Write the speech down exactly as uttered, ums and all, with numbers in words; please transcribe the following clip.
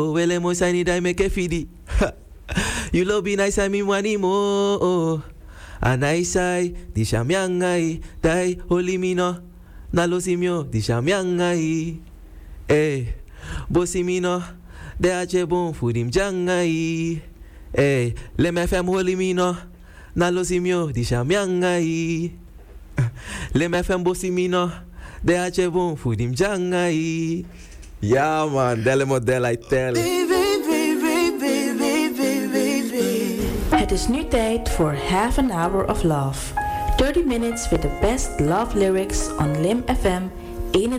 Wele mo sani dai me ke fidi. You lo be nice mi wani mo. Anaisai di shamyangai dai holimino. Nalo simio di shamyangai. Eh, bosimino de ache bon fudim jangai. Eh, le me fem holimino. Nalo simio di shamyangai. Le me fem bosimino de ache bon fudim jangai. Ja man, delle model I tell. Het is nu tijd voor Half an Hour of Love. thirty minutes with the best love lyrics on Lim F M